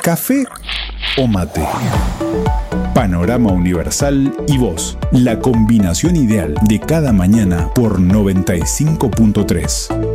¿Café o mate? Panorama Universal y vos, la combinación ideal de cada mañana por 95.3.